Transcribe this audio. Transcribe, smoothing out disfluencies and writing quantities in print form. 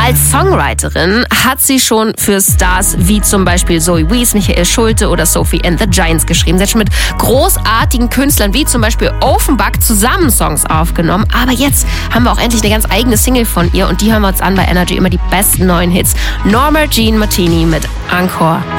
Als Songwriterin hat sie schon für Stars wie zum Beispiel Zoe Wees, Michael Schulte oder Sophie and the Giants geschrieben. Sie hat schon mit großartigen Künstlern wie zum Beispiel Offenbach zusammen Songs aufgenommen. Aber jetzt haben wir auch endlich eine ganz eigene Single von ihr und die hören wir uns an bei Energy, immer die besten neuen Hits. Norma Jean Martini mit Encore.